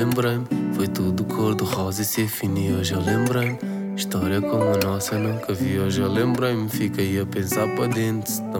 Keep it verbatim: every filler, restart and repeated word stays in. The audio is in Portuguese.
lembrei-me. Foi tudo cor de rosa e se fini, hoje eu lembrei-me. História como a nossa nunca vi, hoje eu lembrei-me. Fiquei a pensar para dentro.